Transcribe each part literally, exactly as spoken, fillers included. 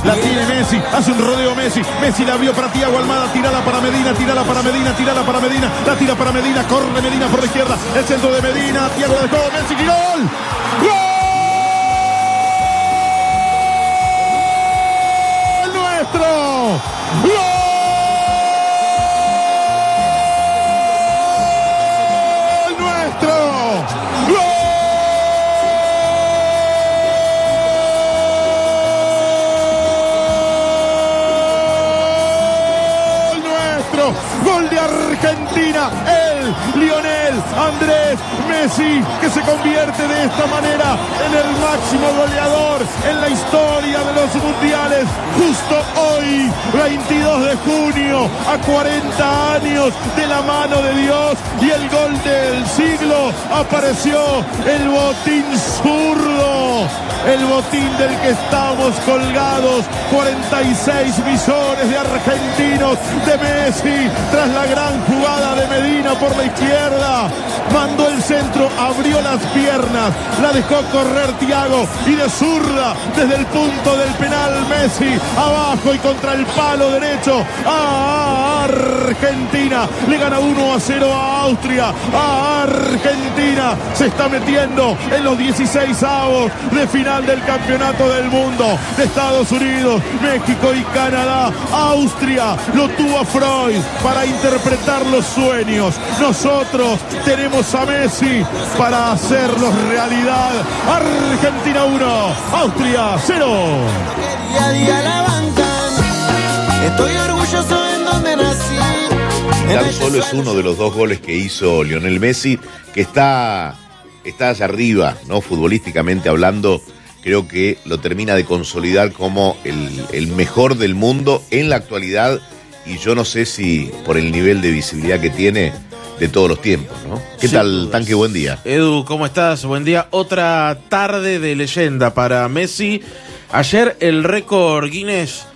La tiene Messi, hace un rodeo Messi. Messi la vio para Thiago Almada, tirala para Medina, tirala para Medina, tirala para Medina, la tira para Medina, corre Medina por la izquierda, el centro de Medina, Thiago dejó, Messi, ¡gol! ¡Gol! ¡Nuestro! ¡Gol! Gol de Argentina, el Lionel Andrés Messi, que se convierte de esta manera en el máximo goleador en la historia de los mundiales. Justo hoy, veintidós de junio, a cuarenta años de la mano de Dios y el gol del siglo, apareció el botín zurdo, el botín del que estamos colgados. cuarenta y seis millones de argentinos de Messi, tras la gran jugada de Medina por la izquierda, mandó el centro, abrió las piernas, la dejó correr Thiago y de zurda desde el punto del penal Messi, abajo y contra el palo derecho a Argentina, le gana uno a cero a Austria. A Argentina se está metiendo en los dieciséis avos de final del campeonato del mundo de Estados Unidos, México y Canadá. Austria lo tuvo a Freud para interpretar los sueños. Nosotros tenemos a Messi para hacerlos realidad. Argentina uno, Austria cero. Día a día la bancan. Estoy orgulloso en donde nací. Tan solo es uno de los dos goles que hizo Lionel Messi, que está, está allá arriba, ¿no? Futbolísticamente hablando, creo que lo termina de consolidar como el, el mejor del mundo en la actualidad, y yo no sé si por el nivel de visibilidad que tiene de todos los tiempos, ¿no? ¿Qué Sin tal, dudas. Tanque? Buen día. Edu, ¿cómo estás? Buen día. Otra tarde de leyenda para Messi. Ayer el récord Guinness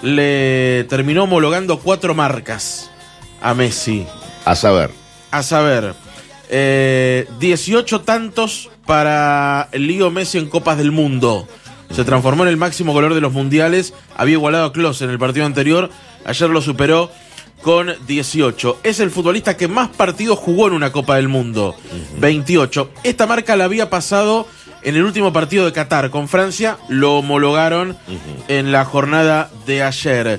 le terminó homologando cuatro marcas a Messi. A saber. A saber, eh, dieciocho tantos para Leo Messi en Copas del Mundo. Se transformó en el máximo goleador de los mundiales. Había igualado a Klose en el partido anterior. Ayer lo superó con dieciocho. Es el futbolista que más partidos jugó en una Copa del Mundo. Uh-huh. veintiocho. Esta marca la había pasado en el último partido de Qatar con Francia. Lo homologaron uh-huh. en la jornada de ayer.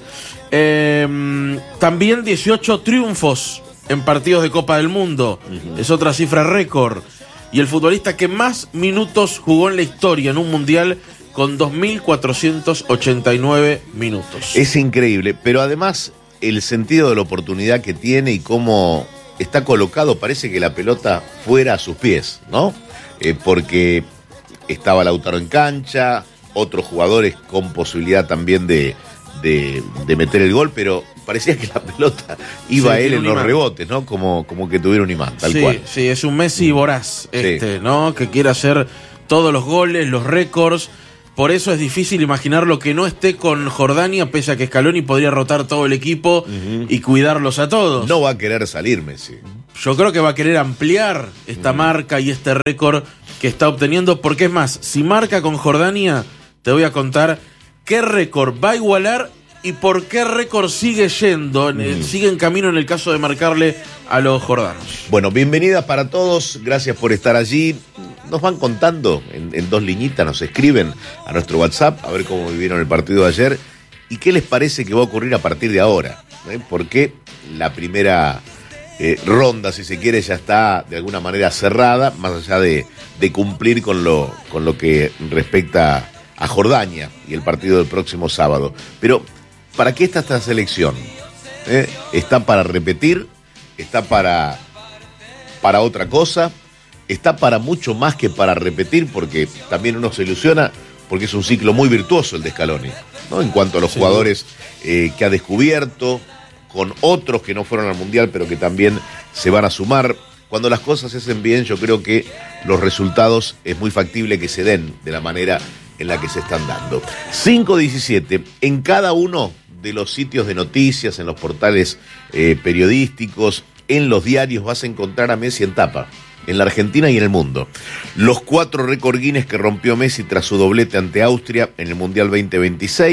Eh, también dieciocho triunfos en partidos de Copa del Mundo. Uh-huh. Es otra cifra récord. Y el futbolista que más minutos jugó en la historia en un mundial, con dos mil cuatrocientos ochenta y nueve minutos. Es increíble, pero además el sentido de la oportunidad que tiene y cómo está colocado, parece que la pelota fuera a sus pies, ¿no? Eh, porque estaba Lautaro en cancha, otros jugadores con posibilidad también de, de, de meter el gol, pero parecía que la pelota iba sí, a él en los imán. rebotes, ¿no? Como, como que tuviera un imán, tal sí, cual. Sí, es un Messi voraz, este, sí. ¿no? Que quiere hacer todos los goles, los récords. Por eso es difícil imaginar lo que no esté con Jordania, pese a que Scaloni podría rotar todo el equipo uh-huh. y cuidarlos a todos. No va a querer salir Messi. Yo creo que va a querer ampliar esta uh-huh. marca y este récord que está obteniendo, porque es más, si marca con Jordania, te voy a contar qué récord va a igualar y por qué récord sigue yendo, uh-huh. sigue en camino en el caso de marcarle a los jordanos. Bueno, bienvenida para todos, gracias por estar allí. Nos van contando en, en dos liñitas, nos escriben a nuestro WhatsApp a ver cómo vivieron el partido de ayer y qué les parece que va a ocurrir a partir de ahora, ¿eh? Porque la primera eh, ronda, si se quiere, ya está de alguna manera cerrada, más allá de, de cumplir con lo, con lo que respecta a Jordania y el partido del próximo sábado. Pero, ¿para qué está esta selección? ¿Eh? ¿Está para repetir? ¿Está para, para otra cosa? Está para mucho más que para repetir, porque también uno se ilusiona, porque es un ciclo muy virtuoso el de Scaloni, ¿no? En cuanto a los sí. jugadores eh, que ha descubierto, con otros que no fueron al Mundial, pero que también se van a sumar. Cuando las cosas se hacen bien, yo creo que los resultados es muy factible que se den de la manera en la que se están dando. cinco diecisiete, en cada uno de los sitios de noticias, en los portales eh, periodísticos, en los diarios, vas a encontrar a Messi en tapa. En la Argentina y en el mundo. Los cuatro récord Guinness que rompió Messi tras su doblete ante Austria en el Mundial veinte veintiséis,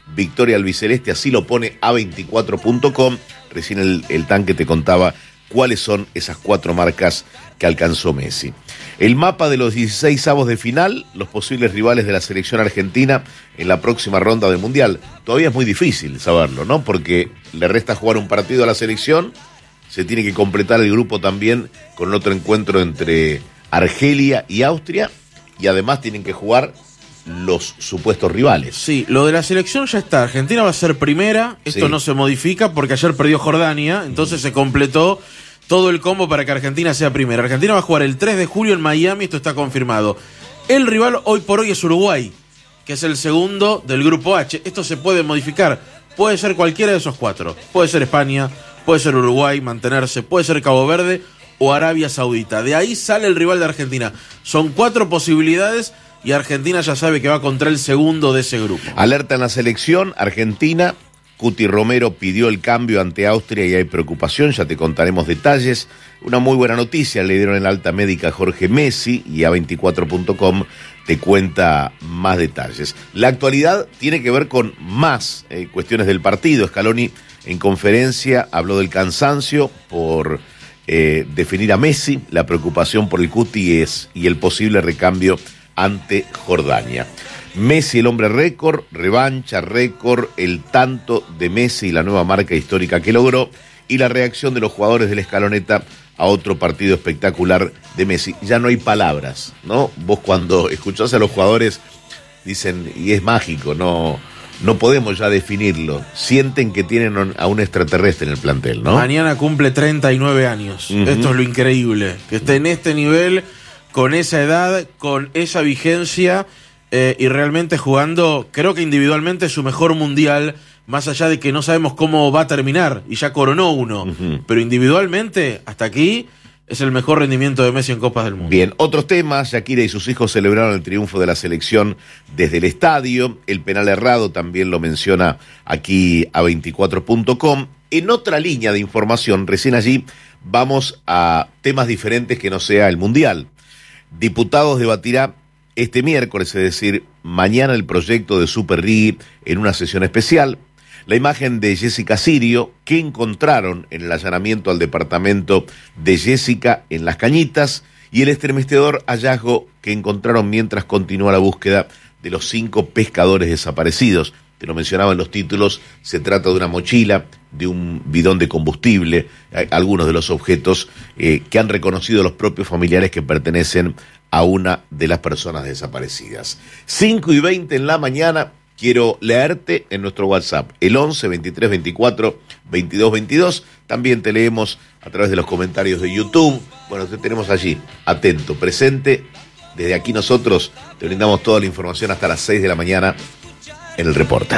victoria albiceleste, así lo pone A veinticuatro punto com. Recién el, el tanque te contaba cuáles son esas cuatro marcas que alcanzó Messi. El mapa de los dieciséis avos de final, los posibles rivales de la selección argentina en la próxima ronda del Mundial. Todavía es muy difícil saberlo, ¿no? Porque le resta jugar un partido a la selección, se tiene que completar el grupo también con otro encuentro entre Argelia y Austria, y además tienen que jugar los supuestos rivales. Sí, lo de la selección ya está. Argentina va a ser primera, esto Sí. no se modifica porque ayer perdió Jordania, entonces se completó todo el combo para que Argentina sea primera. Argentina va a jugar el tres de julio en Miami, esto está confirmado. El rival hoy por hoy es Uruguay, que es el segundo del grupo H. Esto se puede modificar, puede ser cualquiera de esos cuatro. Puede ser España, puede ser Uruguay, mantenerse, puede ser Cabo Verde o Arabia Saudita. De ahí sale el rival de Argentina. Son cuatro posibilidades y Argentina ya sabe que va contra el segundo de ese grupo. Alerta en la selección argentina. Cuti Romero pidió el cambio ante Austria y hay preocupación, ya te contaremos detalles. Una muy buena noticia, le dieron el alta médica a Jorge Messi y A veinticuatro punto com te cuenta más detalles. La actualidad tiene que ver con más eh, cuestiones del partido. Scaloni en conferencia habló del cansancio por eh, definir a Messi, la preocupación por el Cuti es, y el posible recambio ante Jordania. Messi, el hombre récord, revancha, récord, el tanto de Messi y la nueva marca histórica que logró, y la reacción de los jugadores del Escaloneta a otro partido espectacular de Messi. Ya no hay palabras, ¿no? Vos cuando escuchás a los jugadores dicen, y es mágico, no, no podemos ya definirlo. Sienten que tienen a un extraterrestre en el plantel, ¿no? Mañana cumple treinta y nueve años. Uh-huh. Esto es lo increíble, que esté en este nivel, con esa edad, con esa vigencia, eh, y realmente jugando, creo que individualmente su mejor mundial, más allá de que no sabemos cómo va a terminar, y ya coronó uno, uh-huh. pero individualmente, hasta aquí, es el mejor rendimiento de Messi en Copas del Mundo. Bien, otros temas. Shakira y sus hijos celebraron el triunfo de la selección desde el estadio. El penal errado también lo menciona aquí A veinticuatro punto com. En otra línea de información, recién allí vamos a temas diferentes que no sea el Mundial. Diputados debatirá este miércoles, es decir, mañana, el proyecto de Super Rigui en una sesión especial. La imagen de Jessica Sirio, que encontraron en el allanamiento al departamento de Jessica en Las Cañitas, y el estremecedor hallazgo que encontraron mientras continúa la búsqueda de los cinco pescadores desaparecidos. Te lo mencionaba en los títulos, se trata de una mochila, de un bidón de combustible, algunos de los objetos eh, que han reconocido los propios familiares que pertenecen a una de las personas desaparecidas. cinco y veinte en la mañana. Quiero leerte en nuestro WhatsApp, el once, veintitrés, veinticuatro, veintidós, veintidós. También te leemos a través de los comentarios de YouTube. Bueno, te tenemos allí, atento, presente. Desde aquí nosotros te brindamos toda la información hasta las seis de la mañana en el Reporter.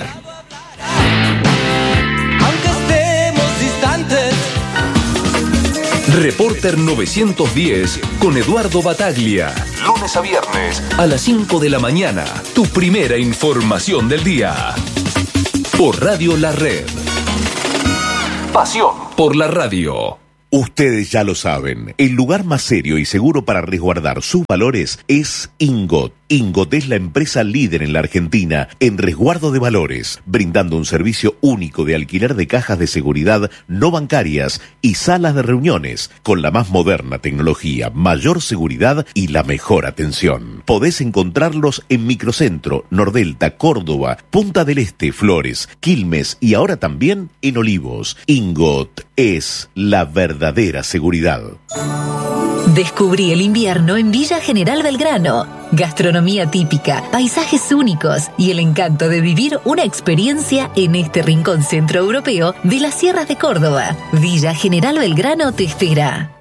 Aunque estemos distantes. Reporter novecientos diez con Eduardo Bataglia. Lunes a viernes a las cinco de la mañana. Tu primera información del día. Por Radio La Red. Pasión por la radio. Ustedes ya lo saben, el lugar más serio y seguro para resguardar sus valores es Ingot. Ingot es la empresa líder en la Argentina en resguardo de valores, brindando un servicio único de alquiler de cajas de seguridad no bancarias y salas de reuniones, con la más moderna tecnología, mayor seguridad y la mejor atención. Podés encontrarlos en Microcentro, Nordelta, Córdoba, Punta del Este, Flores, Quilmes y ahora también en Olivos. Ingot es la verdadera seguridad. Descubrí el invierno en Villa General Belgrano. Gastronomía típica, paisajes únicos y el encanto de vivir una experiencia en este rincón centroeuropeo de las sierras de Córdoba. Villa General Belgrano te espera.